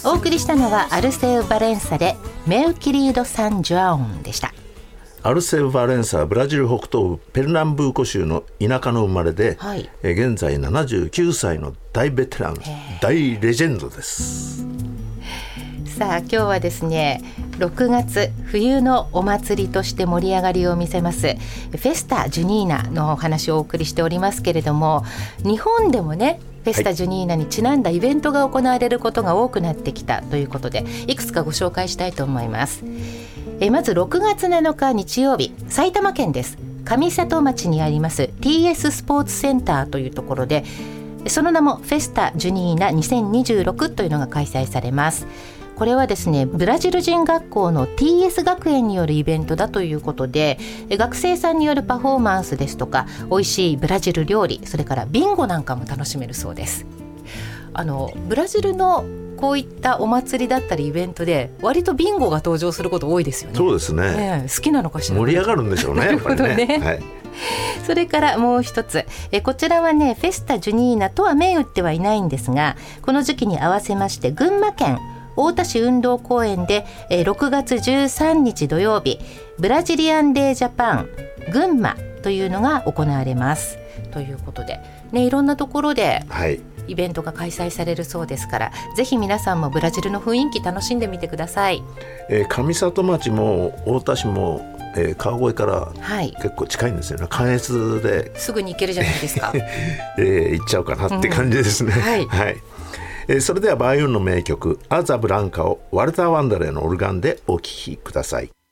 お送りしたのはアルセウ・バレンサでメウキリード・サン・ジュアオンでした。 アルセウ・バレンサはブラジル北東部ペルナンブーコ州の田舎の生まれで、はい、現在79歳の大ベテラン、大レジェンドです。 さあ今日はですね、6月冬のお祭りとして盛り上がりを見せますフェスタ・ジュニーナのお話をお送りしておりますけれども、日本でもねフェスタ・ジュニーナにちなんだイベントが行われることが多くなってきたということで、いくつかご紹介したいと思います。まず6月7日日曜日、埼玉県です。上里町にあります TS スポーツセンターというところで、その名もフェスタ・ジュニーナ2026というのが開催されます。これはですね、ブラジル人学校の TS 学園によるイベントだということで、学生さんによるパフォーマンスですとか、美味しいブラジル料理、それからビンゴなんかも楽しめるそうです。ブラジルのこういったお祭りだったりイベントで割とビンゴが登場すること多いですよね。 そうですね、 好きなのかしら。 盛り上がるんでしょうね。 なるほどね、はい、それからもう一つ、こちらはねフェスタ・ジュニーナとは銘打ってはいないんですが、この時期に合わせまして群馬県太田市運動公園で6月13日土曜日、ブラジリアンデージャパン群馬というのが行われますということで、ね、いろんなところでイベントが開催されるそうですから、ぜひ皆さんもブラジルの雰囲気楽しんでみてください。 上里町も太田市も、川越から結構近いんですよね。関越ですぐに行けるじゃないですか。 行っちゃうかなって感じですね、はいはい。それではバイオンの名曲アザブランカをワルター・ワンダレーのオルガンでお聴きください。